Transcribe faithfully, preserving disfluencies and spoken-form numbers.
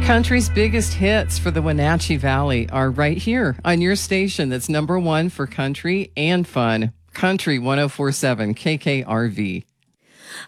Country's biggest hits for the Wenatchee Valley are right here on your station that's number one for country and fun. Country one oh four point seven K K R V.